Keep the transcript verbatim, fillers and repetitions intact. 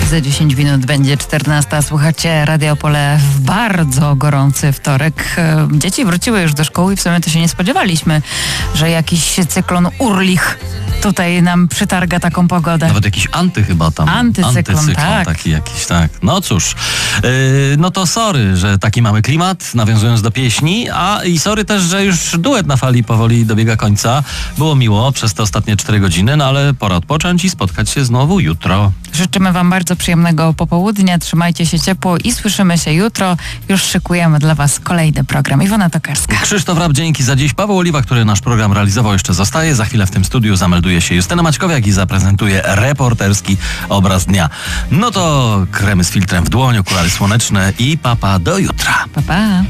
Za dziesięć minut będzie czternasta. Słuchacie Radio Opole w bardzo gorący wtorek. Dzieci wróciły już do szkoły i w sumie to się nie spodziewaliśmy, że jakiś cyklon Urlich tutaj nam przytarga taką pogodę. Nawet jakiś anty chyba tam. Antycyklon, Antycyklon tak. taki jakiś, tak. No cóż, yy, no to sorry, że taki mamy klimat, nawiązując do pieśni, a i sorry też, że już duet na fali powoli dobiega końca. Było miło przez te ostatnie cztery godziny, no ale pora odpocząć i spotkać się znowu jutro. Życzymy wam bardzo przyjemnego popołudnia, trzymajcie się ciepło i słyszymy się jutro. Już szykujemy dla was kolejny program. Iwona Tokarska. Krzysztof Rab, dzięki za dziś. Paweł Oliwa, który nasz program realizował, jeszcze zostaje. Za chwilę w tym studiu zamelduje się Justyna Maćkowiak i zaprezentuje reporterski obraz dnia. No to kremy z filtrem w dłoń, okulary słoneczne i papa do jutra. Pa, pa.